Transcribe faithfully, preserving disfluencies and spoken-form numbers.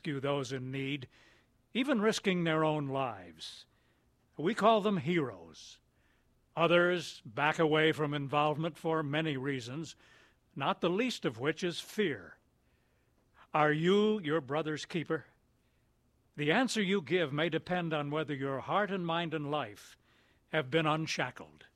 rescue those in need, even risking their own lives. We call them heroes. Others back away from involvement for many reasons, not the least of which is fear. Are you your brother's keeper? The answer you give may depend on whether your heart and mind and life have been unshackled.